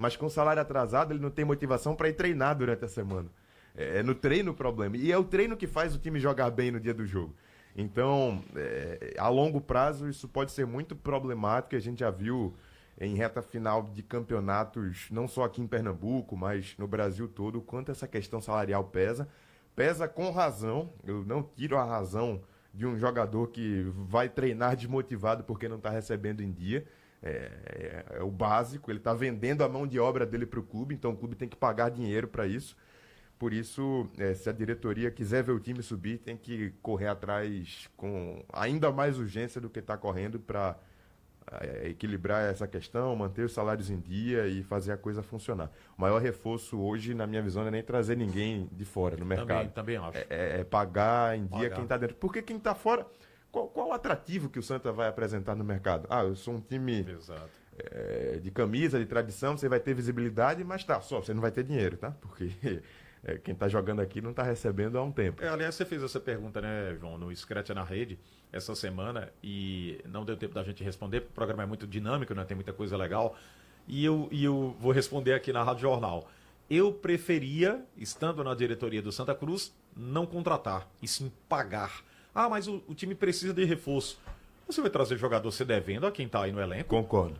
mas com salário atrasado ele não tem motivação para ir treinar durante a semana. É no treino o problema. E é o treino que faz o time jogar bem no dia do jogo. Então, a longo prazo, isso pode ser muito problemático. A gente já viu em reta final de campeonatos, não só aqui em Pernambuco, mas no Brasil todo, o quanto essa questão salarial pesa. Pesa com razão. Eu não tiro a razão de um jogador que vai treinar desmotivado porque não está recebendo em dia. É o básico. Ele está vendendo a mão de obra dele para o clube, então o clube tem que pagar dinheiro para isso. Por isso, se a diretoria quiser ver o time subir, tem que correr atrás com ainda mais urgência do que está correndo para equilibrar essa questão, manter os salários em dia e fazer a coisa funcionar. O maior reforço hoje, na minha visão, não é nem trazer ninguém de fora no mercado. Também acho. É pagar em dia quem está dentro. Porque quem está fora, qual o atrativo que o Santa vai apresentar no mercado? Eu sou um time de camisa, de tradição, você vai ter visibilidade, mas você não vai ter dinheiro, tá? Porque quem está jogando aqui não está recebendo há um tempo. Aliás, você fez essa pergunta, né, João, no Scratch na Rede, essa semana, e não deu tempo da gente responder, porque o programa é muito dinâmico, né, tem muita coisa legal, e eu vou responder aqui na Rádio Jornal. Eu preferia, estando na diretoria do Santa Cruz, não contratar, e sim pagar. Mas o time precisa de reforço. Você vai trazer jogador se devendo a quem está aí no elenco? Concordo.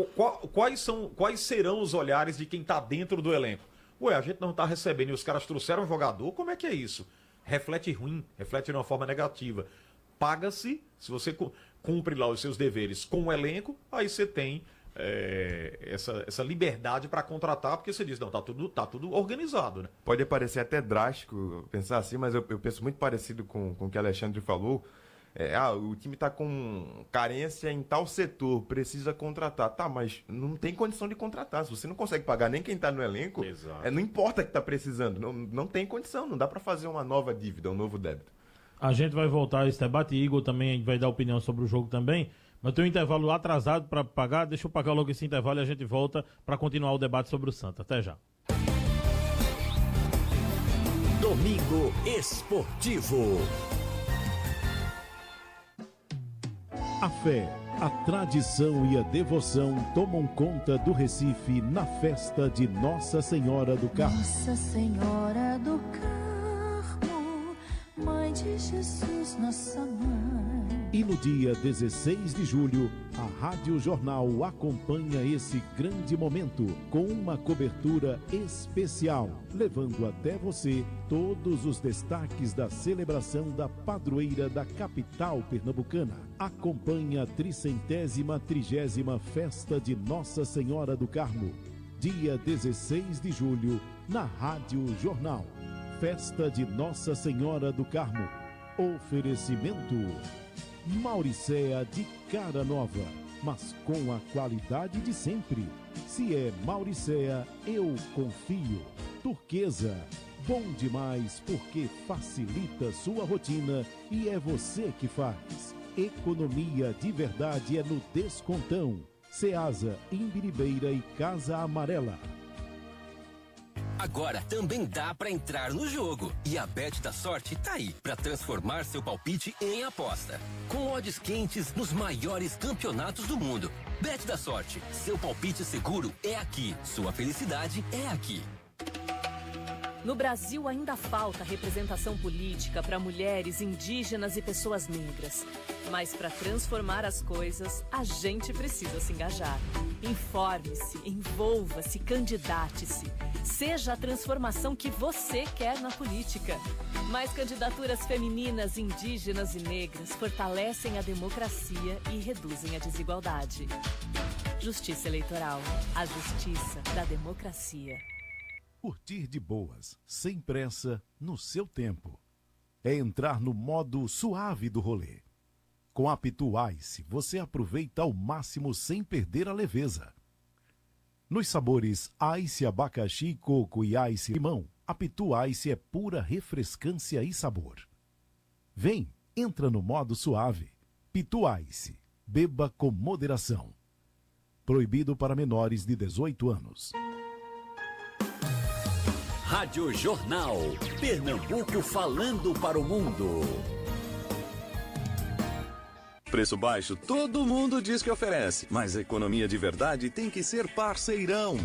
Quais serão os olhares de quem está dentro do elenco? A gente não está recebendo e os caras trouxeram um jogador, como é que é isso? Reflete ruim, reflete de uma forma negativa. Paga-se, se você cumpre lá os seus deveres com o elenco, aí você tem essa liberdade para contratar, porque você diz, não, tá tudo organizado, né? Pode parecer até drástico pensar assim, mas eu penso muito parecido com o que o Alexandre falou. O time está com carência em tal setor, precisa contratar. Tá, mas não tem condição de contratar. Se você não consegue pagar nem quem está no elenco, não importa que está precisando. Não tem condição, não dá para fazer uma nova dívida, um novo débito. A gente vai voltar a esse debate, Igor também vai dar opinião sobre o jogo também, mas tem um intervalo atrasado para pagar, deixa eu pagar logo esse intervalo e a gente volta para continuar o debate sobre o Santa. Até já. Domingo Esportivo. A fé, a tradição e a devoção tomam conta do Recife na festa de Nossa Senhora do Carmo. Nossa Senhora do Carmo, Mãe de Jesus, nossa mãe. E no dia 16 de julho, a Rádio Jornal acompanha esse grande momento com uma cobertura especial, levando até você todos os destaques da celebração da padroeira da capital pernambucana. Acompanhe a 330ª Festa de Nossa Senhora do Carmo, dia 16 de julho, na Rádio Jornal. Festa de Nossa Senhora do Carmo. Oferecimento Mauricéa de cara nova, mas com a qualidade de sempre. Se é Mauricéa, eu confio. Turquesa, bom demais porque facilita sua rotina e é você que faz. Economia de verdade é no Descontão. Ceasa, Imbiribeira e Casa Amarela. Agora também dá pra entrar no jogo. E a Bet da Sorte tá aí pra transformar seu palpite em aposta. Com odds quentes nos maiores campeonatos do mundo. Bet da Sorte, seu palpite seguro é aqui. Sua felicidade é aqui. No Brasil ainda falta representação política para mulheres, indígenas e pessoas negras. Mas para transformar as coisas, a gente precisa se engajar. Informe-se, envolva-se, candidate-se. Seja a transformação que você quer na política. Mais candidaturas femininas, indígenas e negras fortalecem a democracia e reduzem a desigualdade. Justiça Eleitoral. A justiça da democracia. Curtir de boas, sem pressa, no seu tempo. É entrar no modo suave do rolê. Com a Pitu Ice, você aproveita ao máximo sem perder a leveza. Nos sabores Ice abacaxi, coco e Ice limão, a Pitu Ice é pura refrescância e sabor. Vem, entra no modo suave. Pitu Ice, beba com moderação. Proibido para menores de 18 anos. Rádio Jornal. Pernambuco falando para o mundo. Preço baixo todo mundo diz que oferece, mas a economia de verdade tem que ser parceirão.